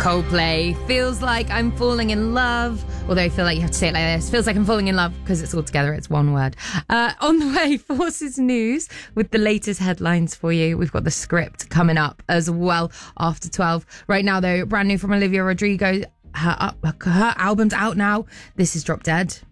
Coldplay. Feels like I'm falling in love. Although I feel like you have to say it like this. Feels like I'm falling in love because it's all together. It's one word. On the way, Forces News with the latest headlines for you. We've got the script coming up as well after 12. Right now, though, brand new from Olivia Rodrigo. Her album's out now. This is Drop Dead.